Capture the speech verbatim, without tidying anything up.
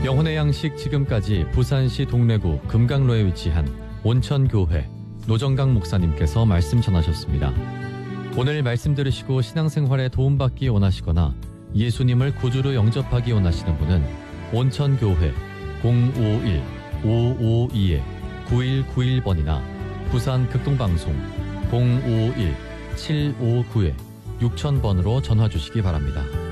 영혼의 양식 지금까지 부산시 동래구 금강로에 위치한 온천교회 노정강 목사님께서 말씀 전하셨습니다. 오늘 말씀 들으시고 신앙생활에 도움받기 원하시거나 예수님을 구주로 영접하기 원하시는 분은 온천교회 공오일 오오이 구일구일 번이나 부산 극동방송 공오일 칠오구 육천 번으로 전화 주시기 바랍니다.